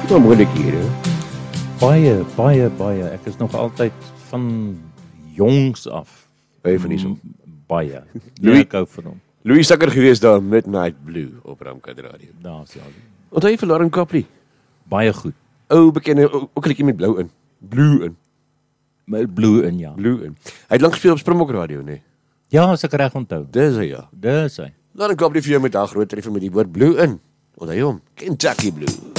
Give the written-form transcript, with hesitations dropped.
So moeilik hier, hè? Baie. Ek is nog altyd van jongs af. Baie van die so. Baie. Louis- Ek hou van hom. Louis Tucker gewees daar, Midnight Blue op Ramkat Radio. Daar's ja. Onthou jy vir Lauren Copley? Baie goed. Ou bekende, ook 'n liedjie met blou in. Blue in. Met Blue in, ja. Blue in. Hy het lank gespeel op Springbok Radio, nee. Ja, as ek reg onthou. Dis hy, ja. Dis hy. Lauren Copley vir jou met haar groot treffer met die woord blue in. Onthou hom. Kentucky Blue.